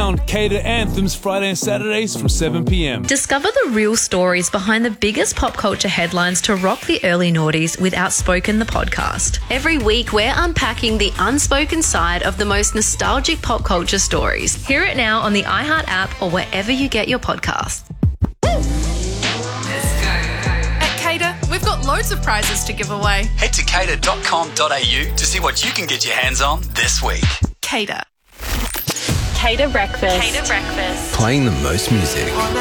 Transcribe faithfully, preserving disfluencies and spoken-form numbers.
sound, Cater Anthems, Friday and Saturdays from seven p.m. Discover the real stories behind the biggest pop culture headlines to rock the early noughties with Outspoken the podcast. Every week, we're unpacking the unspoken side of the most nostalgic pop culture stories. Hear it now on the iHeart app or wherever you get your podcasts. At Cater, we've got loads of prizes to give away. Head to cater dot com dot a u to see what you can get your hands on this week. Cater. Cater Breakfast. Cater Breakfast. Playing the most music.